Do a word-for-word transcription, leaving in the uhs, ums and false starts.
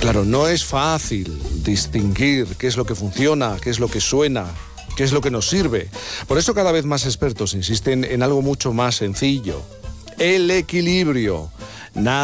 Claro, no es fácil distinguir qué es lo que funciona, qué es lo que suena, qué es lo que nos sirve. Por eso cada vez más expertos insisten en algo mucho más sencillo: el equilibrio. Nada